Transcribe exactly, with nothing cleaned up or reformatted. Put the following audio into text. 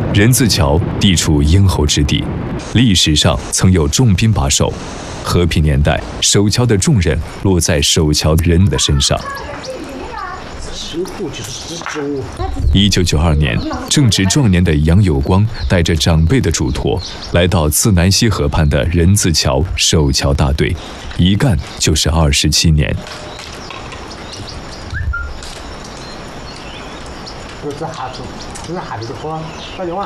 人字桥地处咽喉之地，历史上曾有重兵把守。和平年代，守桥的重任落在守桥人的身上。一九九二年，正值壮年的杨有光带着长辈的嘱托，来到自南溪河畔的人字桥守桥大队，一干就是二十七年。 这下子，这下子就好，打电话。